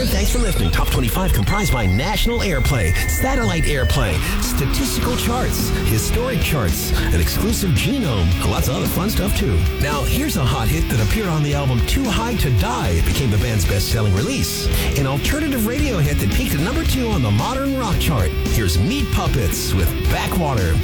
here. Thanks for listening. Top 25 comprised by national airplay, satellite airplay, statistical charts, historic charts, an exclusive genome, and lots of other fun stuff too. Now, here's a hot hit that appeared on the album Too High to Die. It became the band's best-selling release. An alternative radio hit that peaked at number 2 on the modern rock chart. Here's Meat Puppets with Backwater.